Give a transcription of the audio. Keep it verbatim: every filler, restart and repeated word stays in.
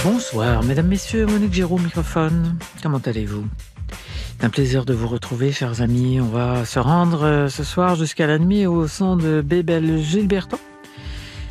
Bonsoir, mesdames, messieurs, Monique Giraud au microphone. Comment allez-vous? C'est un plaisir de vous retrouver, chers amis. On va se rendre euh, ce soir jusqu'à la nuit au son de Bébel Gilberto.